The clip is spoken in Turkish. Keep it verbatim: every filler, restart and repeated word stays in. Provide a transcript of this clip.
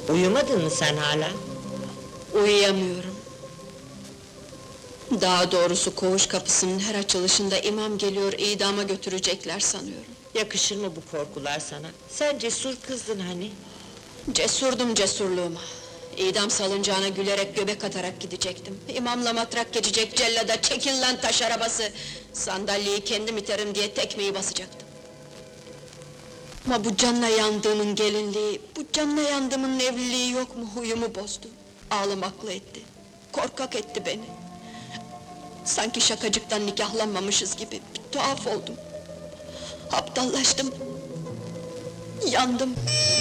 Uyumadın mı sen hala? Uyuyamıyorum. Daha doğrusu koğuş kapısının her açılışında imam geliyor, idama götürecekler sanıyorum. Yakışır mı bu korkular sana? Sen cesur kızdın hani? Cesurdum cesurluğuma. İdam salıncağına gülerek göbek atarak gidecektim. İmamla matrak geçecek, cellada çekin lan taş arabası! Sandalyeyi kendim iterim diye tekmeyi basacaktım. Ama bu canla yandığımın gelinliği, bu canla yandığımın evliliği yok mu huyumu bozdu. Ağlamaklı etti, korkak etti beni. Sanki şakacıktan nikahlanmamışız gibi bir tuhaf oldum. Aptallaştım, yandım.